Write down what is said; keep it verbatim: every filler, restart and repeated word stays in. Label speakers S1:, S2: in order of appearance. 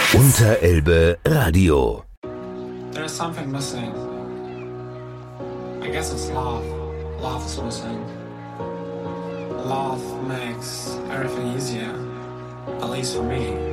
S1: Unterelbe Radio.
S2: There's something missing. I guess it's love. Love is missing. Love makes everything easier, at least for me.